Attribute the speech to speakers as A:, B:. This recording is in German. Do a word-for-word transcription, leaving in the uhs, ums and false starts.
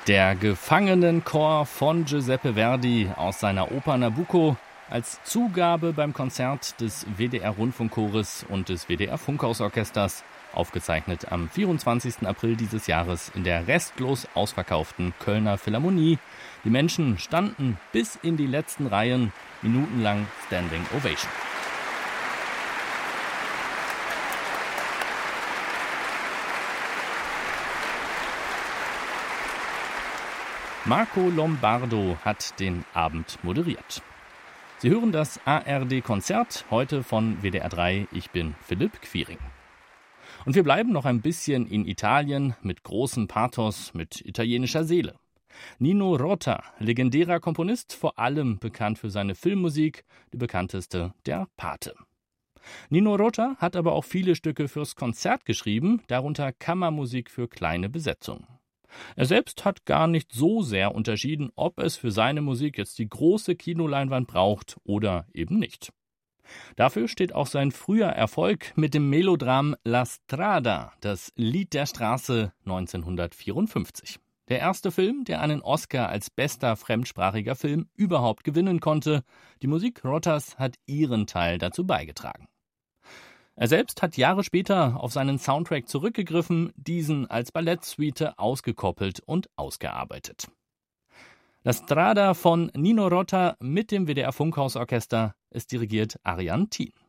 A: Der Gefangenenchor von Giuseppe Verdi aus seiner Oper Nabucco als Zugabe beim Konzert des W D R-Rundfunkchores und des W D R-Funkhausorchesters, aufgezeichnet am vierundzwanzigsten April dieses Jahres in der restlos ausverkauften Kölner Philharmonie. Die Menschen standen bis in die letzten Reihen, minutenlang Standing Ovation. Marco Lombardo hat den Abend moderiert. Sie hören das A R D-Konzert, heute von W D R drei. Ich bin Philipp Quiring. Und wir bleiben noch ein bisschen in Italien mit großem Pathos, mit italienischer Seele. Nino Rota, legendärer Komponist, vor allem bekannt für seine Filmmusik, die bekannteste der Pate. Nino Rota hat aber auch viele Stücke fürs Konzert geschrieben, darunter Kammermusik für kleine Besetzungen. Er selbst hat gar nicht so sehr unterschieden, ob es für seine Musik jetzt die große Kinoleinwand braucht oder eben nicht. Dafür steht auch sein früher Erfolg mit dem Melodram La Strada, das Lied der Straße, neunzehnhundertvierundfünfzig. Der erste Film, der einen Oscar als bester fremdsprachiger Film überhaupt gewinnen konnte. Die Musik Rotas hat ihren Teil dazu beigetragen. Er selbst hat Jahre später auf seinen Soundtrack zurückgegriffen, diesen als Ballettsuite ausgekoppelt und ausgearbeitet. La Strada von Nino Rota mit dem W D R-Funkhausorchester ist dirigiert Ariane Thien.